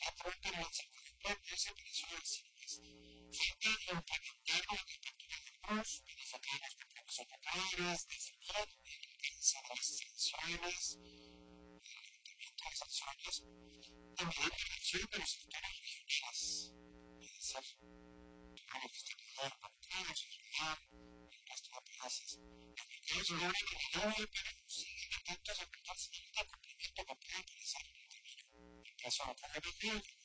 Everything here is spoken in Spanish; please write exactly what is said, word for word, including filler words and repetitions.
Exactamente lo hace, por ejemplo, ese precio de cines. Frente a implementar una perspectiva de cruz, verificar los compromisos locales, definir el alcance de las sanciones, el las sanciones, también la elección de los sectores regionales, es decir, digamos, distribuidor bancario, ciudad, el resto de países. Los mercados ahora en el doble, pero siguen atentos a cualquier señal de cumplimiento que pueda aparecer en el camino. En caso de ocurrir